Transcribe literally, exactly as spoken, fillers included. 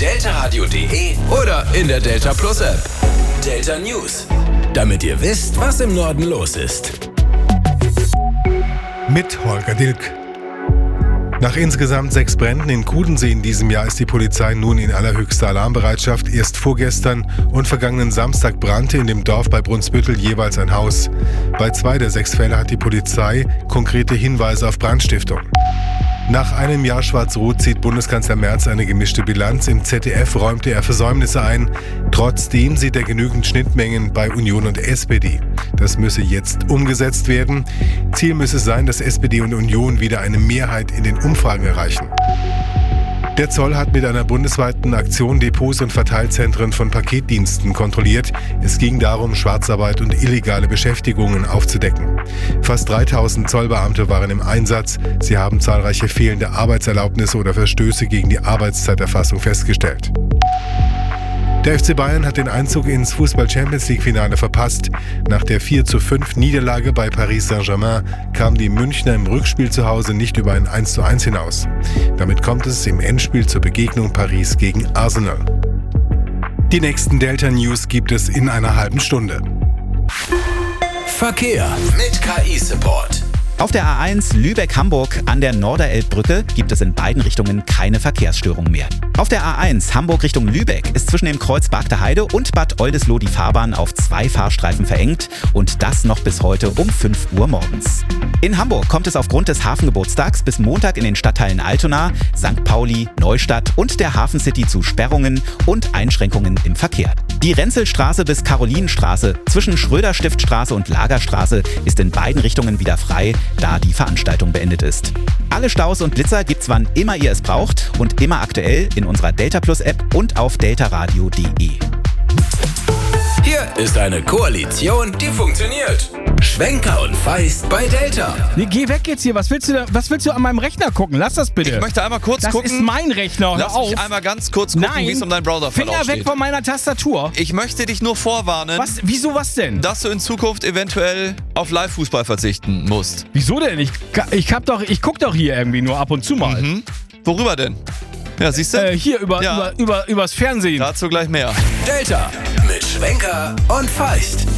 deltaradio punkt de oder in der Delta Plus App. Delta News. Damit ihr wisst, was im Norden los ist. Mit Holger Dilk. Nach insgesamt sechs Bränden in Kudensee in diesem Jahr ist die Polizei nun in allerhöchster Alarmbereitschaft. Erst vorgestern und vergangenen Samstag brannte in dem Dorf bei Brunsbüttel jeweils ein Haus. Bei zwei der sechs Fälle hat die Polizei konkrete Hinweise auf Brandstiftung. Nach einem Jahr Schwarz-Rot zieht Bundeskanzler Merz eine gemischte Bilanz. Im Z D F räumte er Versäumnisse ein. Trotzdem sieht er genügend Schnittmengen bei Union und S P D. Das müsse jetzt umgesetzt werden. Ziel müsse sein, dass S P D und Union wieder eine Mehrheit in den Umfragen erreichen. Der Zoll hat mit einer bundesweiten Aktion Depots und Verteilzentren von Paketdiensten kontrolliert. Es ging darum, Schwarzarbeit und illegale Beschäftigungen aufzudecken. Fast dreitausend Zollbeamte waren im Einsatz. Sie haben zahlreiche fehlende Arbeitserlaubnisse oder Verstöße gegen die Arbeitszeiterfassung festgestellt. Der F C Bayern hat den Einzug ins Fußball-Champions-League-Finale verpasst. Nach der vier zu fünf Niederlage bei Paris Saint-Germain kamen die Münchner im Rückspiel zu Hause nicht über ein eins zu eins hinaus. Damit kommt es im Endspiel zur Begegnung Paris gegen Arsenal. Die nächsten Delta News gibt es in einer halben Stunde. Verkehr mit K I-Support. Auf der A eins Lübeck-Hamburg an der Norderelbbrücke gibt es in beiden Richtungen keine Verkehrsstörung mehr. Auf der A eins Hamburg Richtung Lübeck ist zwischen dem Kreuz Bargter Heide und Bad Oldesloe die Fahrbahn auf zwei Fahrstreifen verengt und das noch bis heute um fünf Uhr morgens. In Hamburg kommt es aufgrund des Hafengeburtstags bis Montag in den Stadtteilen Altona, Sankt Pauli, Neustadt und der Hafen City zu Sperrungen und Einschränkungen im Verkehr. Die Renzelstraße bis Karolinenstraße zwischen Schröder-Stiftstraße und Lagerstraße ist in beiden Richtungen wieder frei, da die Veranstaltung beendet ist. Alle Staus und Blitzer gibt's wann immer ihr es braucht und immer aktuell in unserer Delta Plus App und auf deltaradio punkt de. Hier ist eine Koalition, die funktioniert. Schwenker und Feist bei Delta. Nee, geh weg jetzt hier. Was willst du da, was willst du an meinem Rechner gucken? Lass das bitte. Ich möchte einmal kurz das gucken. Das ist mein Rechner. Hör Lass auf. mich einmal ganz kurz gucken, wie es um deinen Browserverlauf Finger steht. weg von meiner Tastatur. Ich möchte dich nur vorwarnen. Was? Wieso was denn? Dass du in Zukunft eventuell auf Live-Fußball verzichten musst. Wieso denn? Ich, ich, hab doch, ich guck doch hier irgendwie nur ab und zu mal. Mhm. Worüber denn? Ja, siehst du? Äh, hier über, ja. über, über, übers Fernsehen. Dazu gleich mehr. Delta mit Schwenker und Feist.